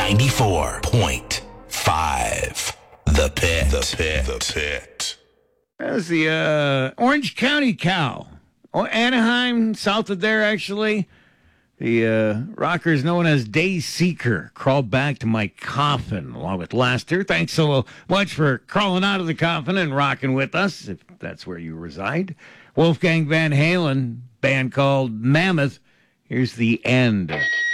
94.5. The Pit. The Pit. That's the Orange County Cow. Anaheim, south of there, actually. The rocker is known as Day Seeker. Crawled back to my coffin along with Laster. Thanks so much for crawling out of the coffin and rocking with us, if that's where you reside. Wolfgang Van Halen, band called Mammoth. Here's The End.